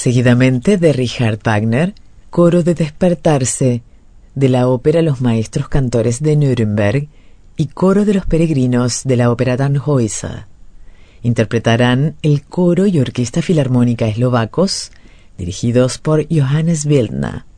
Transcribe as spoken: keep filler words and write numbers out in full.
Seguidamente de Richard Wagner, Coro de Despertarse, de la ópera Los Maestros Cantores de Nuremberg y Coro de los Peregrinos de la ópera Tannhäuser. Interpretarán el coro y orquesta filarmónica eslovacos, dirigidos por Johannes Wildner.